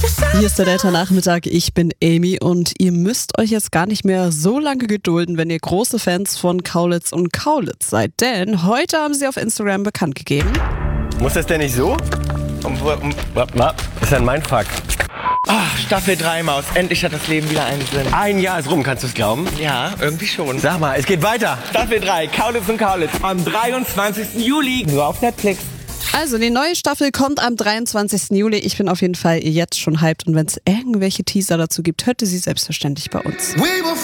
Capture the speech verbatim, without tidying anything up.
Hier ist der Delta-Nachmittag, ich bin Amy und ihr müsst euch jetzt gar nicht mehr so lange gedulden, wenn ihr große Fans von Kaulitz und Kaulitz seid, denn heute haben sie auf Instagram bekannt gegeben. Muss das denn nicht so? Um, um, um, ist ja mein Fuck. Ach, Staffel drei, Maus. Endlich hat das Leben wieder einen Sinn. Ein Jahr ist rum, kannst du es glauben? Ja, irgendwie schon. Sag mal, es geht weiter. Staffel drei, Kaulitz und Kaulitz. Am dreiundzwanzigsten Juli. Nur auf Netflix. Also die neue Staffel kommt am dreiundzwanzigsten Juli. Ich bin auf jeden Fall jetzt schon hyped und wenn es irgendwelche Teaser dazu gibt, hört ihr sie selbstverständlich bei uns.